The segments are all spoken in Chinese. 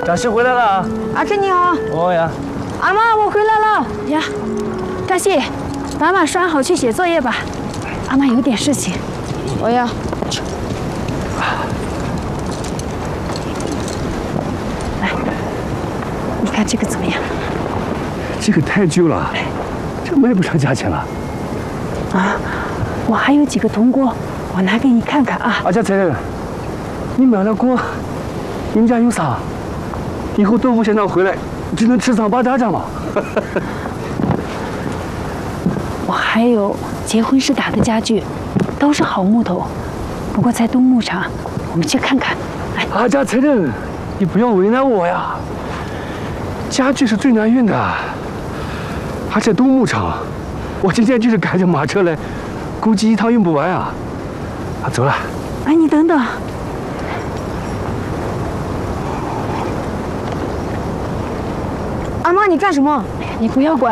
大喜回来了啊！ 阿珍你好。 哦呀。 阿妈，我回来了呀。大喜，把马拴好去写作业吧。阿妈有点事情。我呀。来，你看这个怎么样？ 这个太旧了，这卖不上价钱了。 啊，我还有几个铜锅，我拿给你看看啊。 阿家才人，你买了锅，你们家有啥？以后豆腐现场回来，只能吃上八家家嘛。 我还有结婚时打的家具，都是好木头，不过在东牧场，我们去看看。来， 阿家才人，你不要为难我呀。家具是最难运的，而且东牧场，我今天就是赶着马车来，估计一趟运不完啊。啊，走了。 哎，你等等。阿妈，你干什么？你不要管。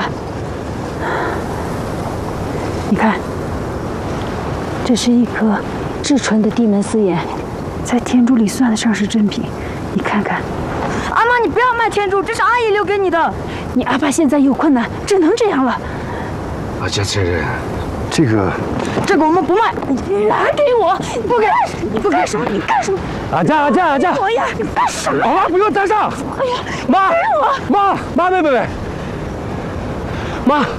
你看，这是一颗至纯的地门丝岩，在天珠里算得上是珍品。你看看。阿妈，你不要卖天珠，这是阿姨留给你的。你阿爸现在有困难，只能这样了。 阿家才人，这个我们不卖，你拿给我！不给，不干什么？你干什么？ 阿家！ 我呀，你干什么？ 妈不用带上！ 哎呀， 妈，妈，没，妈。